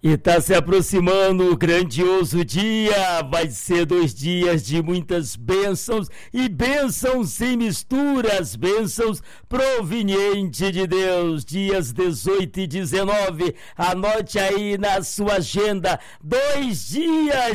E tá se aproximando o grandioso dia, vai ser 2 dias de muitas bênçãos e bênçãos sem misturas, bênçãos provenientes de Deus, dias 18 e 19, anote aí na sua agenda, 2 dias